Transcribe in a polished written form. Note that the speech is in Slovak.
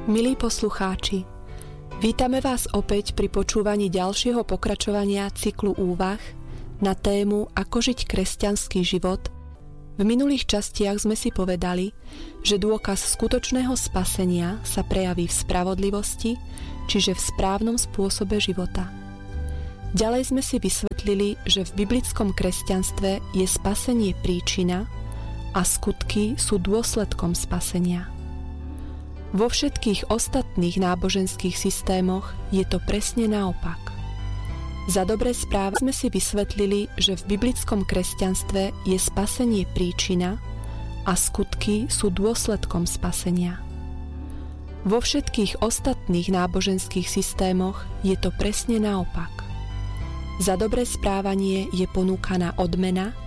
Milí poslucháči, vítame vás opäť pri počúvaní ďalšieho pokračovania cyklu úvah na tému Ako žiť kresťanský život. V minulých častiach sme si povedali, že dôkaz skutočného spasenia sa prejaví v spravodlivosti, čiže v správnom spôsobe života. Ďalej sme si vysvetlili, že v biblickom kresťanstve je spasenie príčina a skutky sú dôsledkom spasenia. Vo všetkých ostatných náboženských systémoch je to presne naopak. Za dobré správy sme si vysvetlili, že v biblickom kresťanstve je spasenie príčina a skutky sú dôsledkom spasenia. Vo všetkých ostatných náboženských systémoch je to presne naopak. Za dobré správanie je ponúkaná odmena